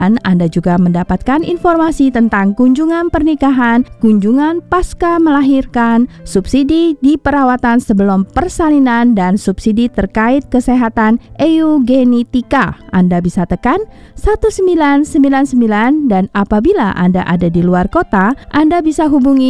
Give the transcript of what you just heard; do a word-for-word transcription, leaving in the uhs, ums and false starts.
Anda juga mendapatkan informasi tentang kunjungan pernikahan, kunjungan pasca melahirkan, subsidi di perawatan sebelum persalinan, dan subsidi terkait kesehatan eugenetika. Anda bisa tekan satu sembilan sembilan sembilan, dan apabila Anda ada di luar kota, Anda bisa hubungi